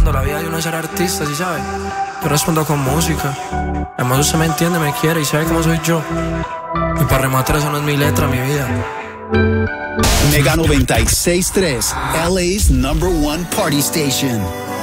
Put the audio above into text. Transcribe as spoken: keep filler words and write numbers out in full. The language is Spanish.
La vida de uno es ser artista, ¿sí sabe? Yo respondo con música. Además usted me entiende, me quiere y sabe cómo soy yo. Y para rematar eso no es mi letra, mi vida. Mega noventa y seis punto tres, L A's number one party station.